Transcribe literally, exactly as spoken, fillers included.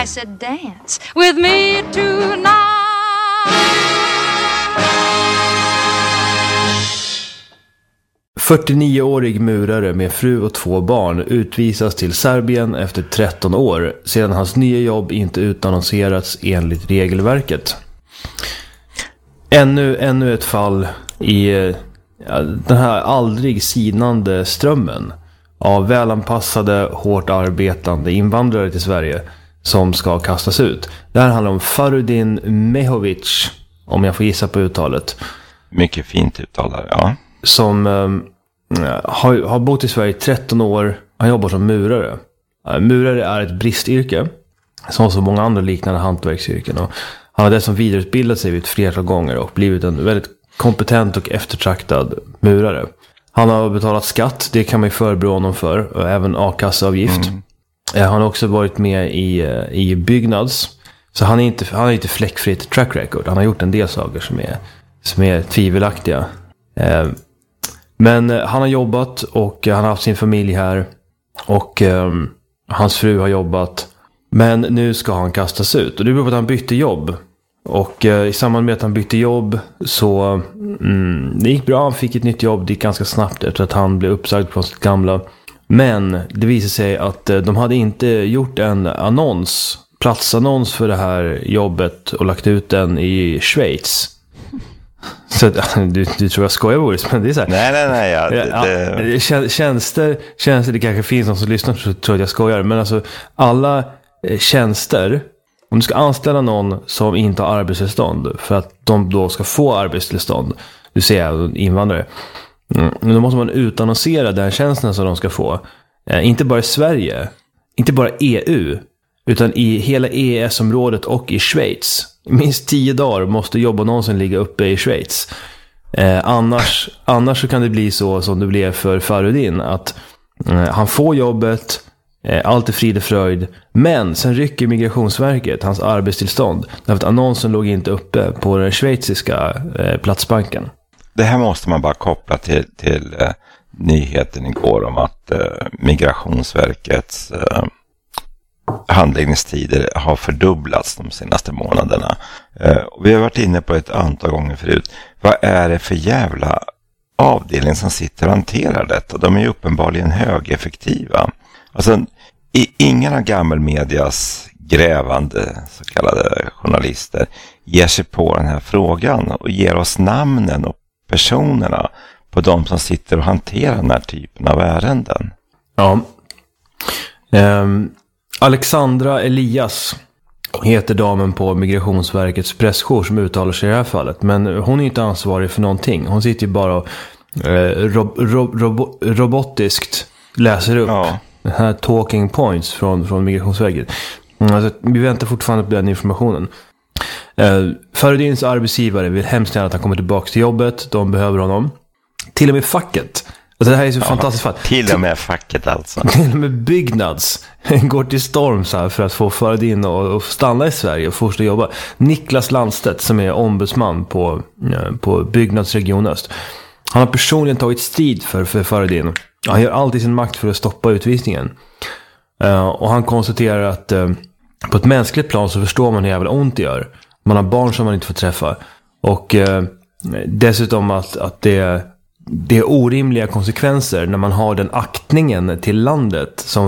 I said dance with me tonight. fyrtionioårig murare med fru och två barn utvisas till Serbien efter tretton år sedan hans nya jobb inte utannonserats enligt regelverket. Ännu, ännu ett fall i ja, den här aldrig sinande strömmen av välanpassade, hårt arbetande invandrare till Sverige som ska kastas ut. Det här handlar om Farudin Mehovic, om jag får gissa på uttalet. Mycket fint uttalare, ja. Som um, har, har bott i Sverige i tretton år. Han jobbar som murare. Uh, murare är ett bristyrke, som så många andra liknande hantverksyrken. Och han har dessutom vidareutbildat sig ett flertal gånger och blivit en väldigt kompetent och eftertraktad murare. Han har betalat skatt, det kan man ju förbereda honom för, och även a-kasseavgift. Mm. Uh, han har också varit med i, uh, i Byggnads. Så han är inte, han har inte fläckfritt track record. Han har gjort en del saker som är, som är tvivelaktiga. Uh, Men eh, han har jobbat och eh, han har haft sin familj här. Och eh, hans fru har jobbat. Men nu ska han kastas ut. Och det beror på att han bytte jobb. Och eh, i samband med att han bytte jobb så mm, det gick bra. Han fick ett nytt jobb. Det gick ganska snabbt efter att han blev uppsagd från sitt gamla. Men det visade sig att eh, de hade inte gjort en annons. Platsannons för det här jobbet. Och lagt ut den i Schweiz. Så du, du tror jag skojar, Boris, men det är så här. Nej, nej, nej. Ja, det, ja, det... Tjänster, tjänster, det kanske finns någon som lyssnar så tror jag att jag skojar. Men alltså, alla tjänster, om du ska anställa någon som inte har arbetstillstånd för att de då ska få arbetstillstånd, du ser invandrare, mm, då måste man utannonsera den tjänsten som de ska få. Eh, inte bara i Sverige, inte bara E U, utan i hela E E S-området och i Schweiz. Minst tio dagar måste jobba någonsin ligga uppe i Schweiz. Eh, annars, annars så kan det bli så som det blev för Farudin. Att eh, han får jobbet, eh, allt är frid och fröjd. Men sen rycker Migrationsverket hans arbetstillstånd. Därför att annonsen låg inte uppe på den schweiziska eh, platsbanken. Det här måste man bara koppla till, till eh, nyheten igår om att eh, Migrationsverkets... Eh, handläggningstider har fördubblats de senaste månaderna. Eh, och vi har varit inne på ett antal gånger förut. Vad är det för jävla avdelning som sitter och hanterar detta? De är ju uppenbarligen högeffektiva. Alltså, i, ingen av gammelmedias grävande så kallade journalister ger sig på den här frågan och ger oss namnen och personerna på de som sitter och hanterar den här typen av ärenden. Ja. Um... Alexandra Elias heter damen på Migrationsverkets pressjour som uttalar sig i det här fallet. Men hon är inte ansvarig för någonting. Hon sitter ju bara och eh, rob, rob, rob, robotiskt läser upp ja. den här talking points från, från Migrationsverket. Alltså, vi väntar fortfarande på den informationen. Eh, Farudins arbetsgivare vill hemskt gärna att han kommer tillbaka till jobbet. De behöver honom. Till och med facket. Alltså det här är så ja, fantastiskt fall. Till och med facket alltså. Till och med Byggnads går till storm så här för att få föra in och, och stanna i Sverige och fortsätta jobba. Niklas Landstedt som är ombudsman på, på Byggnads region Öst. Han har personligen tagit strid för, för Faradin. Han gör allt i sin makt för att stoppa utvisningen. Uh, och han konstaterar att uh, på ett mänskligt plan så förstår man hur jävla ont det gör. Man har barn som man inte får träffa. Och uh, dessutom att, att det, det är orimliga konsekvenser när man har den aktningen till landet som